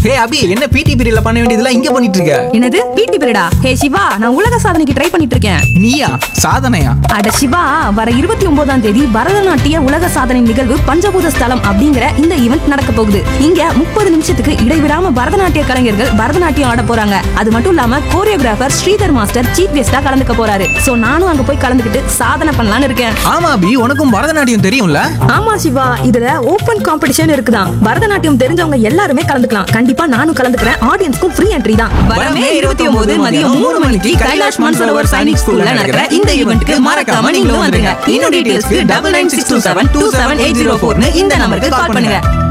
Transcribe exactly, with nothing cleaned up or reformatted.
ஹே அபி, என்ன பிடி பீரியட்ல பண்ண வேண்டியதெல்லாம் இங்க பண்ணிட்டு இருக்க? என்னது பிடி பீரியடா? ஹே சிவா, நான் உலக சாதனைக்கு ட்ரை பண்ணிட்டு இருக்கேன். நீயா? சாதனையா? அட சிவா, வர இருபத்தி ஒன்பதாம் தேதி பரதநாட்டிய உலக சாதனை நிகழ்வு பஞ்சபூத ஸ்தலம் அப்படிங்கிற இந்த ஈவெண்ட் நடக்க போகுது. இங்க முப்பது நிமிஷத்துக்கு இடைவிடாம பரதநாட்டிய கலைஞர்கள் பரதநாட்டியம் ஆட போறாங்க. அது மட்டும் இல்லாம கோரியோகிராஃபர் ஸ்ரீதர் மாஸ்டர் சீஃப் கெஸ்டா கலந்துக்க போறாரு. சோ நானும் அங்க போய் கலந்துக்கிட்டு சாதனை பண்ணலாம்னு இருக்கேன். ஆமா அபி, உனக்கும் பரதநாட்டியம் தெரியும்ல? ஆமா சிவா, இதுல ஓபன் காம்படிஷன் இருக்குதான். பரதநாட்டியம் தெரிஞ்சவங்க எல்லாருமே கலந்துக்கலாம். கண்டிப்பா நானும் கலந்துக்கிறேன். ஆடியன்ஸ்க்கும் ஃப்ரீ என்ட்ரி தான். வரமே இருபத்தி ஒன்பது மதியம் மூணு மணிக்கு கைலாஷ் மான்சரோவர் சைனிக் ஸ்கூல்ல நடக்கிற இந்த ஈவென்ட்க்கு மறக்காம நீங்களும் வந்துருங்க. இன்னும் டீடைல்ஸ்க்கு double nine six two seven two seven eight zero ஃபோர்னு இந்த நம்பருக்கு கால் பண்ணுங்க.